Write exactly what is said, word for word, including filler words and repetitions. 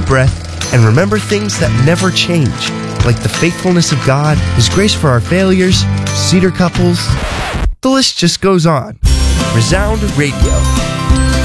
breath and remember things that never change, like the faithfulness of God, His grace for our failures, Cedar couples. The list just goes on. Resound Radio.